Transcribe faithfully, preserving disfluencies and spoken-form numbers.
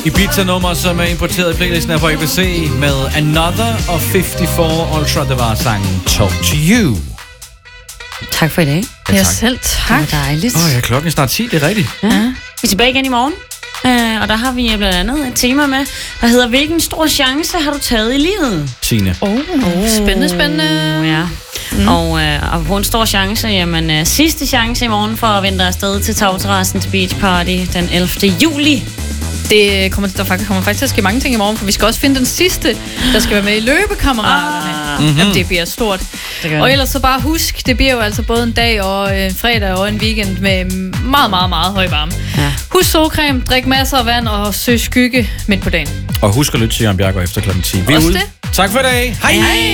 Ibiza-nummer, som er importeret i playlisten her på A B C med Another og femoghalvfjerds Ultra. Det var sangen Talk to You. Tak for i dag. Ja, ja selv tak. Det var dejligt. Åh oh, ja, klokken er snart ti, det er rigtigt. Ja. Vi er tilbage igen i morgen. Uh, og der har vi blandt andet et tema med, der hedder, hvilken stor chance har du taget i livet? Signe. Oh, oh. Spændende, spændende. Uh, ja. Mm. Og, uh, og på en stor chance, jamen uh, sidste chance i morgen for at vente afsted til Tagterrassen til Beach Party den ellevte juli. Det kommer, der faktisk, kommer faktisk til at ske mange ting i morgen, for vi skal også finde den sidste, der skal være med i Løbekammeraterne. Ah. Mm-hmm. Jamen, det bliver stort. Og ellers så bare husk, det bliver jo altså både en dag og en fredag og en weekend med meget, meget, meget høj varme. Ja. Husk solcreme, drik masser af vand og søg skygge midt på dagen. Og husk at lytte til Jørgen Bjergård efter klokken ti. Vi er ude. Det. Tak for i dag. Hej! Hej.